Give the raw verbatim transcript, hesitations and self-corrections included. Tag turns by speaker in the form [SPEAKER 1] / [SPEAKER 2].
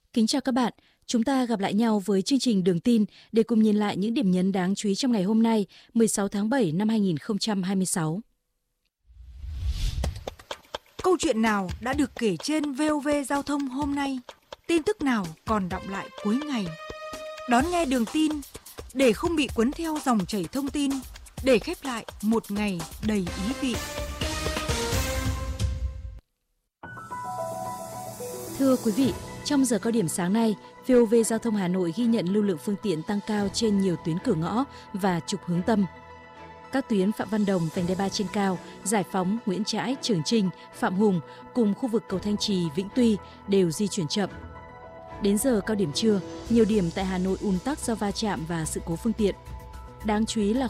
[SPEAKER 1] Kính chào các bạn, chúng ta gặp lại nhau với chương trình Đường tin để cùng nhìn lại những điểm nhấn đáng chú ý trong ngày hôm nay, mười sáu tháng bảy năm hai nghìn không trăm hai mươi sáu.
[SPEAKER 2] Câu chuyện nào đã được kể trên vê o vê Giao thông hôm nay? Tin tức nào còn đọng lại cuối ngày? Đón nghe Đường tin để không bị cuốn theo dòng chảy thông tin, để khép lại một ngày đầy ý vị.
[SPEAKER 1] Thưa quý vị, trong giờ cao điểm sáng nay, vê o vê Giao thông Hà Nội ghi nhận lưu lượng phương tiện tăng cao trên nhiều tuyến cửa ngõ và trục hướng tâm. Các tuyến Phạm Văn Đồng, vành đai ba trên cao, Giải Phóng, Nguyễn Trãi, Trường Chinh, Phạm Hùng cùng khu vực cầu Thanh Trì, Vĩnh Tuy đều di chuyển chậm. Đến giờ cao điểm trưa, nhiều điểm tại Hà Nội ùn tắc do va chạm và sự cố phương tiện. Đáng chú ý là